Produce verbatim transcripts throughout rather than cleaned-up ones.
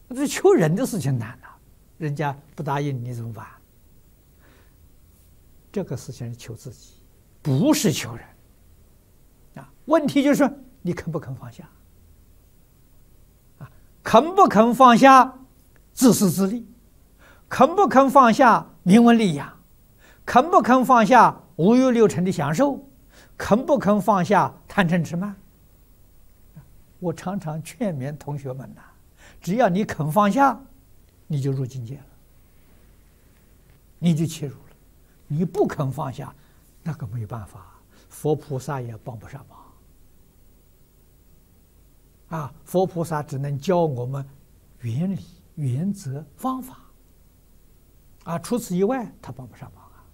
这求人的事情难呐、啊，人家不答应你怎么办？这个事情是求自己，不是求人啊。问题就是你肯不肯放下啊？肯不肯放下自私自利？肯不肯放下名闻利养？肯不肯放下五欲六尘的享受？肯不肯放下贪嗔痴慢？我常常劝勉同学们呐、啊，只要你肯放下，你就入境界了，你就切入了。你不肯放下，那个没办法，佛菩萨也帮不上忙啊！佛菩萨只能教我们原理、原则、方法啊，除此以外，他帮不上忙啊。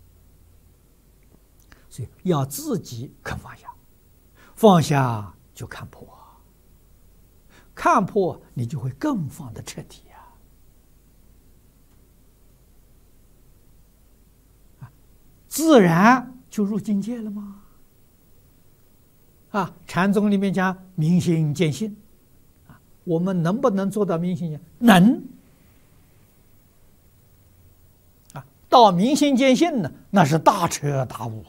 所以要自己肯放下，放下就看破，看破你就会更放得彻底。自然就入境界了吗？啊，禅宗里面讲明心见性，啊，我们能不能做到明心见？能。啊，到明心见性呢，那是大彻大悟。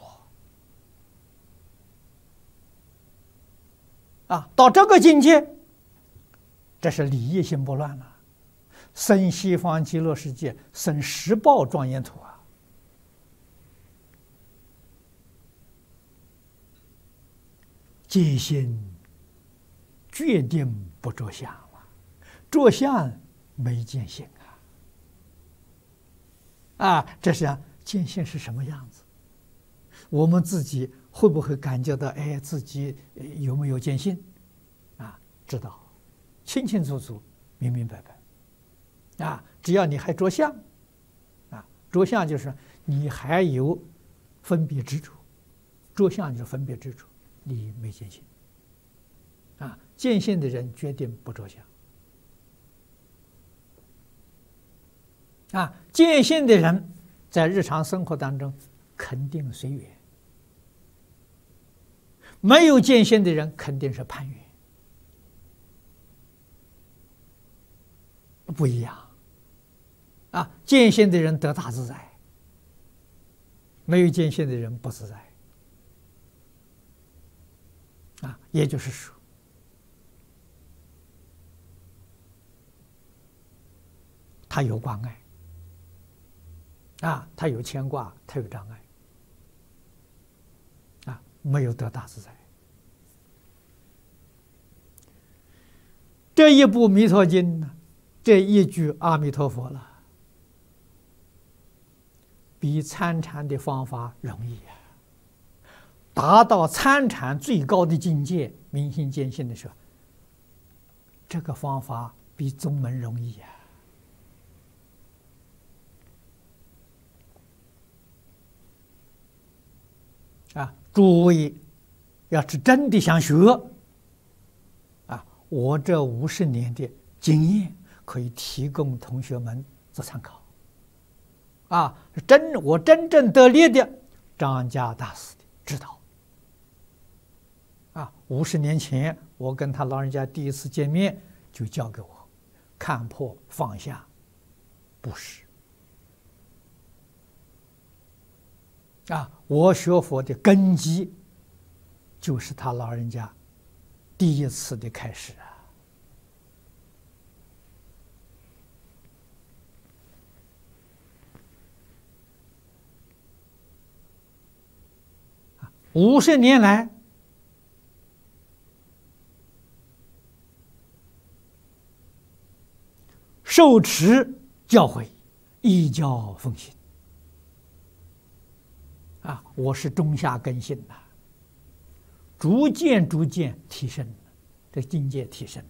啊，到这个境界，这是理业心不乱了，生西方极乐世界，生十报庄严土啊。见性决定不着相了，着相没见性啊！啊，这是见性是什么样子？我们自己会不会感觉到，哎，自己有没有见性？啊，知道，清清楚楚、明明白白。啊，只要你还着相，啊，着相就是你还有分别执着，着相就是分别执着。你没见性啊！见性的人决定不着相啊！见性的人在日常生活当中肯定随缘，没有见性的人肯定是攀缘，不一样啊！见性的人得大自在，没有见性的人不自在。啊，也就是说，他有关爱，啊，他有牵挂，他有障碍，啊，没有得大自在。这一部《弥陀经》呢，这一句阿弥陀佛了，比参禅的方法容易啊。达到参禅最高的境界，明心见性的时候，这个方法比宗门容易呀！啊，诸位要是真的想学，啊，我这五十年的经验可以提供同学们做参考。啊，真我真正得力的张家大师的指导。啊，五十年前我跟他老人家第一次见面，就教给我看破放下布施。啊，我学佛的根基就是他老人家第一次的开始啊！五十年来，受持教诲，依教奉行。啊，我是中下根性呐，逐渐逐渐提升了，这境界提升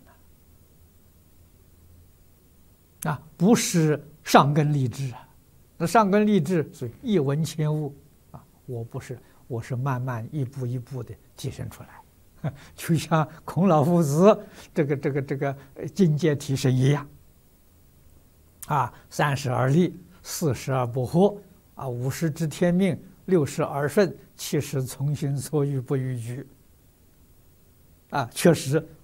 了。啊，不是上根立志啊，那上根立志是一闻千悟啊，我不是，我是慢慢一步一步的提升出来，就像孔老夫子这个这个这个境界提升一样。啊，三十而立，四十而不惑，啊，五十知天命，六十而顺，七十从心所欲不逾矩。啊，确实